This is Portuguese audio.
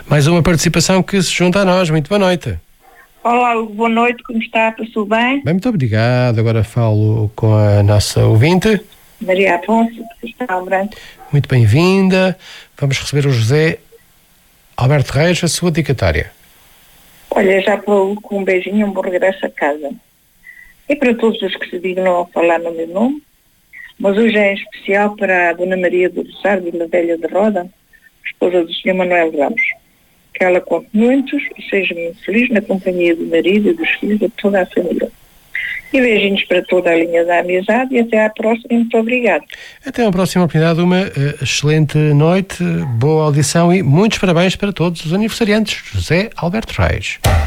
Mais uma participação que se junta a nós. Muito boa noite. Olá, boa noite, como está? Passou bem? Bem, muito obrigado. Agora falo com a nossa ouvinte. Maria Afonso, que está ao branco. Muito bem-vinda. Vamos receber o José Alberto Reis, a sua dedicatória. Olha, já com um beijinho, um bom regresso a casa. E para todos os que se dignam a falar no meu nome, mas hoje é em especial para a Dona Maria do Rosário de La Velha de Roda, esposa do Sr. Manuel Ramos. Que ela conte muitos e seja muito feliz na companhia do marido e dos filhos e de toda a família. E beijinhos para toda a linha da amizade e até à próxima. Muito obrigado. Até à próxima oportunidade. Uma excelente noite, boa audição e muitos parabéns para todos os aniversariantes. José Alberto Reis.